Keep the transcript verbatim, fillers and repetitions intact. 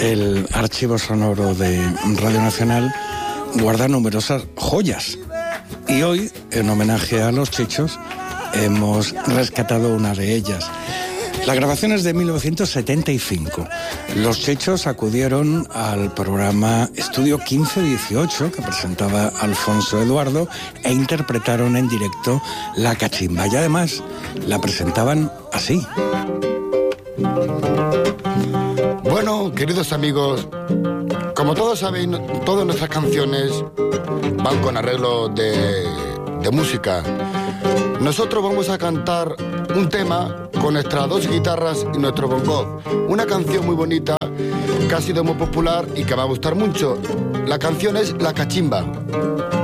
El archivo sonoro de Radio Nacional guarda numerosas joyas. Y hoy, en homenaje a los Chechos, hemos rescatado una de ellas. La grabación es de mil novecientos setenta y cinco. Los Chechos acudieron al programa Estudio quince dieciocho que presentaba Alfonso Eduardo e interpretaron en directo La Cachimba. Y además la presentaban así. Bueno, queridos amigos, como todos saben, todas nuestras canciones van con arreglo de, de música. Nosotros vamos a cantar un tema con nuestras dos guitarras y nuestro bongo. Una canción muy bonita, que ha sido muy popular y que va a gustar mucho. La canción es La Cachimba.